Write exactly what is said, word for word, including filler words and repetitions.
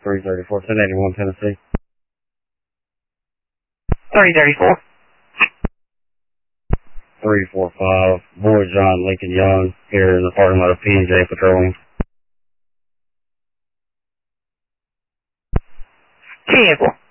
three thirty-four, ten eighty-one, Tennessee. three thirty-four. three four five, Boy John Lincoln Young, here in the parking lot of P and J Petroleum. Vehicle.